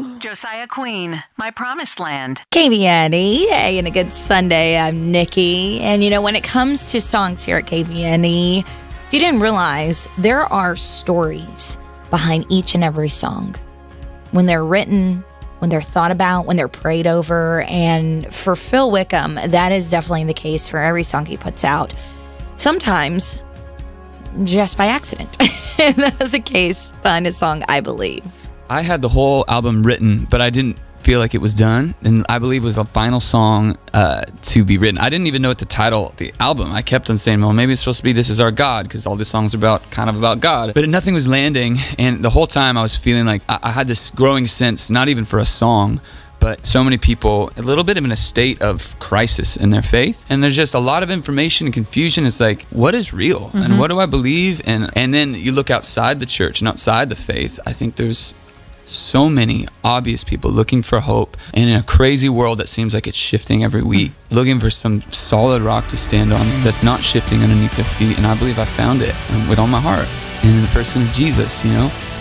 Josiah Queen, My Promised Land. KVNE. Hey, and a good Sunday. I'm Nikki. And you know, when it comes to songs here at KVNE, if you didn't realize, there are stories behind each and every song. When they're written, when they're thought about, when they're prayed over. And for Phil Wickham, that is definitely the case for every song he puts out. Sometimes just by accident. And that was the case behind his song, I Believe. I had the whole album written, but I didn't feel like it was done. And I Believe was the final song to be written. I didn't even know what to title the album. I kept on saying, well, maybe it's supposed to be This Is Our God, because all the songs are kind of about God. But nothing was landing. And the whole time I was feeling like I had this growing sense, not even for a song, but so many people, a little bit of in a state of crisis in their faith. And there's just a lot of information and confusion. It's like, what is real? And what do I believe? And then you look outside the church and outside the faith. I think there's so many obvious people looking for hope. And in a crazy world that seems like it's shifting every week, looking for some solid rock to stand on that's not shifting underneath their feet. And I believe I found it with all my heart. And in the person of Jesus, you know?